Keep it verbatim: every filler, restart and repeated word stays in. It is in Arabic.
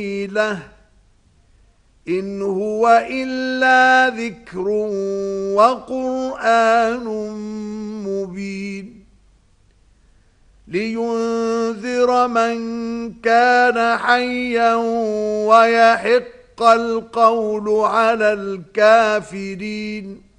له إن هو إلا ذكر وقرآن مبين لينذر من كان حيا ويحق القول على الكافرين